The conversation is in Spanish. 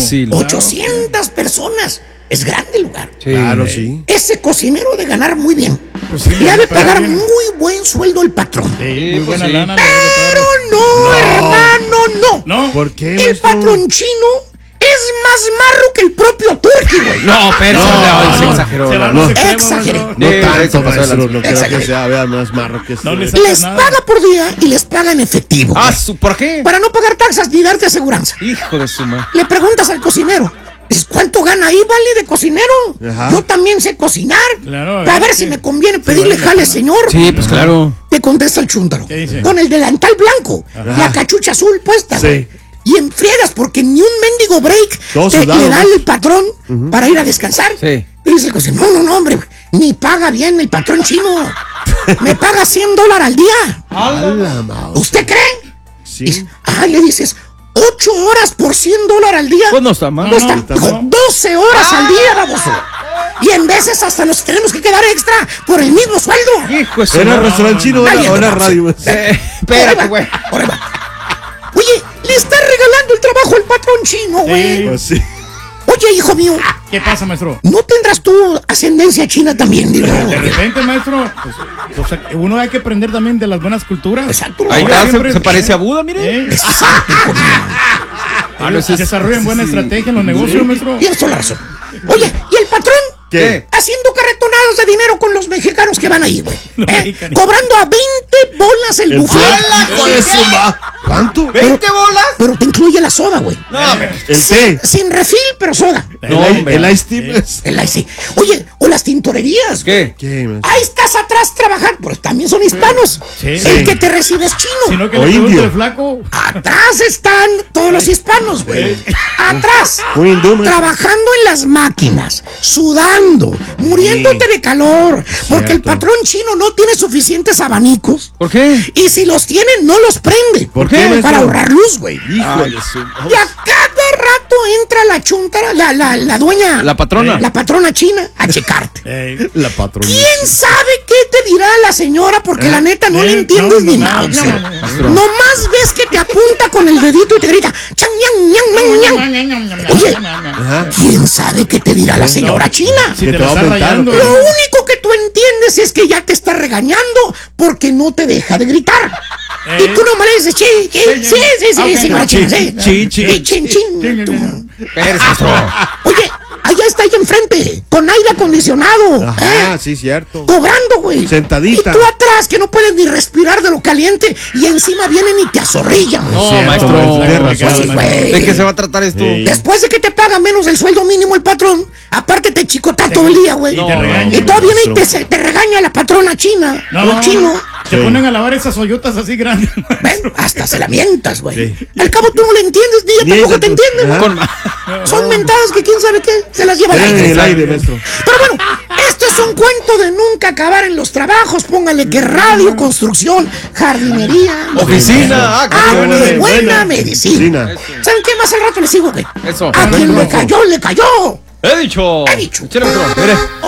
Sí, 800 personas. Es grande el lugar. Sí. Claro, sí. Ese cocinero de ganar muy bien. Pues sí, Le ha de pagar bien. muy buen sueldo el patrón. Sí, muy pues buena sí. lana. Pero no, hermano, no. No. ¿Por qué, El maestro? patrón chino es más marro que el propio Turqui, güey. No, pero se exageró. Se va a no. los extremos, Exageré. maestro. No Sí, tanto, se pasó de maestro. lanza. No creo Exageré. que sea, vea, más marro que No le esto. sacas Les nada. paga por día y les paga en efectivo. Ah, güey, ¿por qué? para no pagar taxas ni darte aseguranza. Hijo de su madre. Le preguntas al cocinero. Dices, ¿cuánto gana ahí, vale, de cocinero? Ajá. Yo también sé cocinar. Claro, A ver si me conviene pedirle jale, señor. Sí, pues claro. Te contesta el chúntaro. ¿Qué dice? Con el delantal blanco, la cachucha azul puesta, Sí. güey. Y en friegas porque ni un mendigo break Todo te sudado, le da ¿no? el patrón para ir a descansar. Sí. Y dice el cocinero, no, hombre, ni paga bien el patrón chino. Me paga $100 al día. ¡Hala, mouse! ¿Usted cree? Sí. Le dices, 8 horas por $100 al día. Pues no está mal. No está, está hijo, mal. 12 horas al día, baboso. Y en veces hasta nos tenemos que quedar extra por el mismo sueldo. Hijo de su ¿Era madre. restaurante chino o Nadie era lo radio? Espérate, güey. Ahora va. Oye, le está regalando el trabajo al patrón chino, güey. Sí. Pues sí. Oye, hijo mío, ¿Qué pasa, maestro? ¿no tendrás tú ascendencia china también? Digo. De repente, maestro, pues, o sea, uno hay que aprender también de las buenas culturas. Exacto. Ahí Ahora está, siempre- se parece a Buda, mire. Exacto, hijo mío. Ah, no, ese es- Desarrollen buena estrategia en los negocios, maestro. Tienes toda la razón. Oye, ¿y el patrón? ¿Qué? Haciendo carretonadas de dinero con los mexicanos que van ahí, güey. Los mexicanos. Cobrando a 20 bolas el buffet. ¡Hijo de su ma! ¿Cuánto? ¿20 bolas? Pero te incluye la soda, güey. No, pero. El té. Sin refil, pero soda. No, hombre. El ice tea. pues. El ice. Oye, o las tintorerías. ¿Qué? ¿Qué, maestro? Ahí estás atrás trabajando, pero también son hispanos. Sí. El Sí. que te recibe es chino. Sino que O le pregunto indio. al flaco. Atrás están todos los hispanos, güey. Atrás. Un hindú, maestro. Trabajando en las máquinas, sudando, muriéndote de calor, porque el Cierto. patrón chino no tiene suficientes abanicos. ¿Por qué? Y si los tiene, no los prende. ¿Por qué, maestro? Para ahorrar luz, güey. Hijo de su... Y a cada rato entra la chuntara, la dueña. La patrona. La patrona china a checarte. La patrona. ¿Quién sabe qué te dirá la señora? Porque la neta no le entiendes no, ni no, nada. no, Nomás ves que te apunta con el dedito y te grita, "Chan, ñan, ñan, ñan, ñan". Oye, Ajá. ¿quién sabe qué te dirá la señora china? Si Que te te la va a está aumentar, rayando. Lo único que tú entiendes es que ya te está regañando porque no te deja de gritar. Y tú nomás le dices, sí, Ok, señora china, sí. Chin, chin. Sí, chin, chin. Tú- Eres maestro. Oye, allá está ella enfrente, con aire acondicionado. Ajá, sí, cierto. Cobrando, güey. Sentadita. Y tú atrás, que no puedes ni respirar de lo caliente, y encima vienen y te azorrillan. No, Cierto, maestro. tienes Pues sí, razón. güey. ¿De qué se va a tratar esto? Sí. Después de que te paga menos del sueldo mínimo el patrón, aparte te chicota todo el día, güey. Y te regaña. Y todavía viene y te regaña la patrona china, o chino. Te ponen a lavar esas hoyotas así grandes. Ven, hasta se la mientas, güey. Sí. Al cabo tú no le entiendes, ni ella Ni tampoco ella te tú- entiende, güey. Ajá. Son mentadas que quién sabe qué se las lleva al Era en aire. el aire, maestro. Pero bueno, esto es un cuento de nunca acabar en los trabajos. Póngale que radio, construcción, jardinería, Oficina. Ah, qué buena, buena. buena medicina. Medicina. ¿Saben qué? Más al rato les sigo, güey. Eso. A quien le cayó, le cayó. He dicho. He dicho. Échale, maestro. Mire.